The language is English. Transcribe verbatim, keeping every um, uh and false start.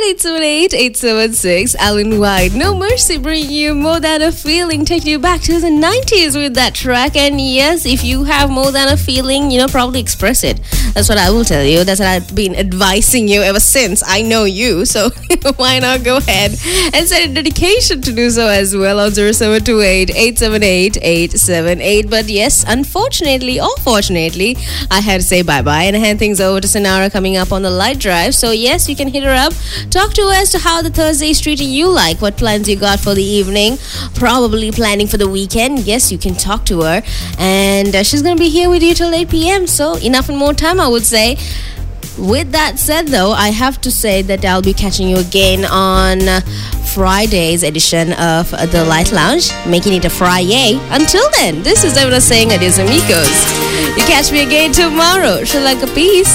eight seven eight, eight seven six. Alan White, No Mercy, bringing you More Than a Feeling, taking you back to the nineties with that track. And yes, if you have more than a feeling, you know, probably express it. That's what I will tell you. That's what I've been advising you ever since. I know you, so why not go ahead and send a dedication to do so as well on zero seven two eight, eight seven eight, eight seven eight. But yes, unfortunately or fortunately, I had to say bye-bye and hand things over to Sonara coming up on the light drive. So yes, you can hit her up. Talk to us to how the Thursday is treating you like. What plans you got for the evening? Probably planning for the weekend. Yes, you can talk to her. And uh, she's going to be here with you till eight p.m. So enough and more time, I would say. With that said, though, I have to say that I'll be catching you again on uh, Friday's edition of uh, The Light Lounge, making it a Friday. Until then, this is Devina saying adios amigos. You catch me again tomorrow. Sri Lanka, peace.